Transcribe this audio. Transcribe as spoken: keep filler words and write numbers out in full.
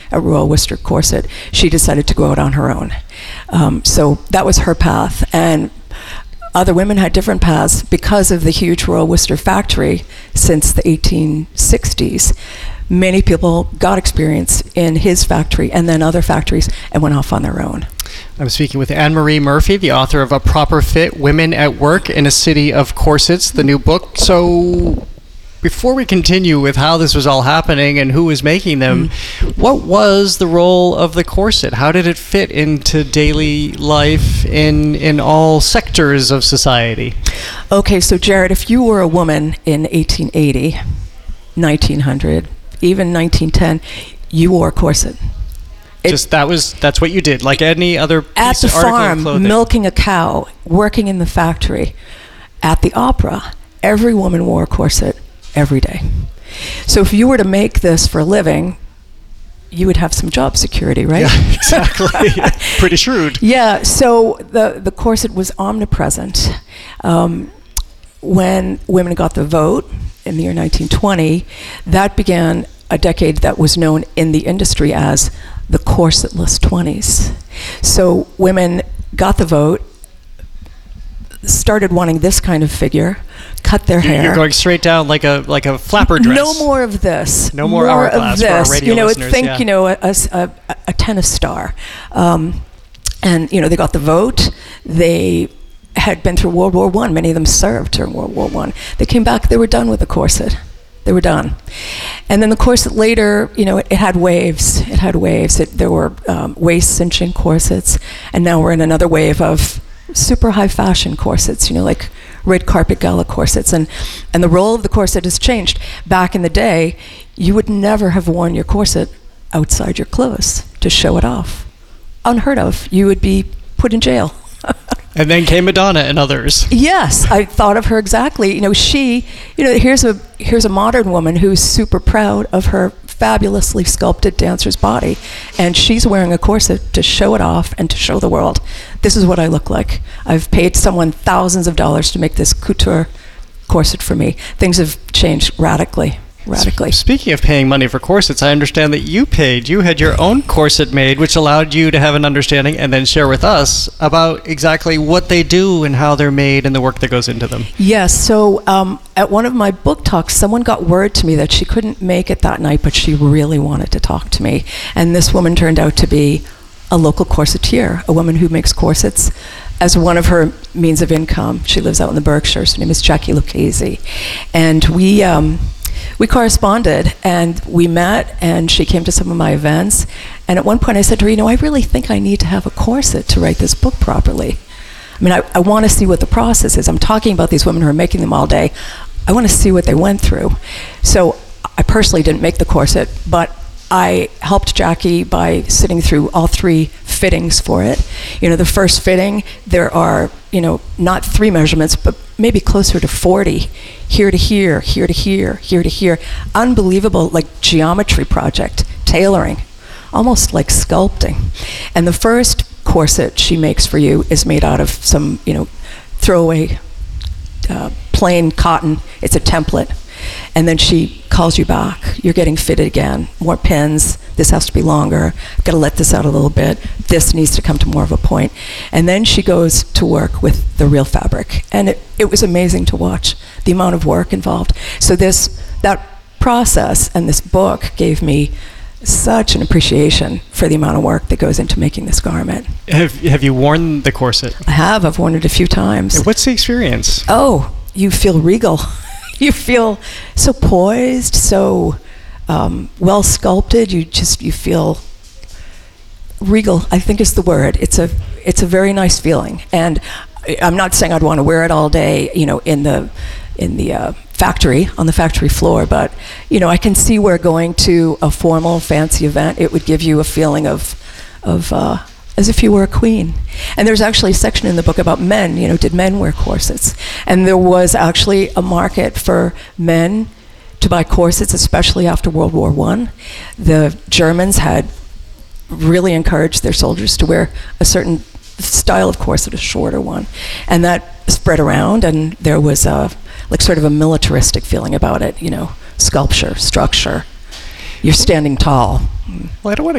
a Royal Worcester corset, she decided to go out on her own. Um, so that was her path. And other women had different paths because of the huge Royal Worcester factory since the eighteen sixties. Many people got experience in his factory and then other factories and went off on their own. I'm speaking with Anne-Marie Murphy, the author of A Proper Fit, Women at Work in a City of Corsets, the new book. So before we continue with how this was all happening and who was making them, mm. what was the role of the corset? How did it fit into daily life in in all sectors of society? Okay, so Jared, if you were a woman in eighteen eighty, nineteen hundred, even nineteen ten, you wore a corset. It, Just that was that's what you did, like any other piece at the of article farm, of clothing. milking a cow, working in the factory, at the opera, every woman wore a corset every day. So if you were to make this for a living, you would have some job security, right? Yeah, exactly. Pretty shrewd. Yeah, so the, the corset was omnipresent. Um, when women got the vote in the year nineteen twenty, that began a decade that was known in the industry as the corsetless twenties. So women got the vote, started wanting this kind of figure, cut their hair. You're going straight down like a like a flapper dress. No more of this. No more, more hourglass of this. For our radio you know, listeners, think yeah. you know a, a, a tennis star, um, and you know they got the vote. They had been through World War One. Many of them served during World War One. They came back. They were done with the corset. They were done. And then the corset later, you know, it, it had waves. It had waves. It, there were um, waist cinching corsets, and now we're in another wave of super high fashion corsets, you know, like red carpet gala corsets. And, and the role of the corset has changed. Back in the day, you would never have worn your corset outside your clothes to show it off. Unheard of. You would be put in jail. And then came Madonna and others. Yes, I thought of her exactly. You know, she, you know, here's a here's a modern woman who's super proud of her fabulously sculpted dancer's body, and she's wearing a corset to show it off and to show the world, this is what I look like. I've paid someone thousands of dollars to make this couture corset for me. Things have changed radically. Radically. Speaking of paying money for corsets, I understand that you paid. You had your own corset made, which allowed you to have an understanding and then share with us about exactly what they do and how they're made and the work that goes into them. Yes. So um, at one of my book talks, someone got word to me that she couldn't make it that night, but she really wanted to talk to me. And this woman turned out to be a local corsetier, a woman who makes corsets as one of her means of income. She lives out in the Berkshires. Her name is Jackie Lucchese. And we... Um, We corresponded and we met, and she came to some of my events. And at one point I said to her, you know, I really think I need to have a corset to write this book properly. I mean, I, I want to see what the process is. I'm talking about these women who are making them all day. I want to see what they went through. So I personally didn't make the corset, but I helped Jackie by sitting through all three fittings for it. You know, the first fitting, there are, you know, not three measurements, but maybe closer to forty. Here to here, here to here, here to here. Unbelievable, like geometry project, tailoring, almost like sculpting. And the first corset she makes for you is made out of some, you know, throwaway uh, plain cotton. It's a template. And then she calls you back. You're getting fitted again. More pins. This has to be longer. I've got to let this out a little bit. This needs to come to more of a point. And then she goes to work with the real fabric. And it, it was amazing to watch the amount of work involved. So this, that process and this book gave me such an appreciation for the amount of work that goes into making this garment. Have, have you worn the corset? I have. I've worn it a few times. What's the experience? Oh, you feel regal. You feel so poised, so um, well sculpted. You just you feel regal, I think is the word. It's a it's a very nice feeling. And I'm not saying I'd want to wear it all day, you know, in the in the uh, factory on the factory floor, but you know, I can see where going to a formal, fancy event, it would give you a feeling of of. Uh, as if you were a queen. And there's actually a section in the book about men, you know, did men wear corsets? And there was actually a market for men to buy corsets, especially after World War One. The Germans had really encouraged their soldiers to wear a certain style of corset, a shorter one. And that spread around, and there was a, like sort of a militaristic feeling about it, you know, sculpture, structure. You're standing tall. Well, I don't want to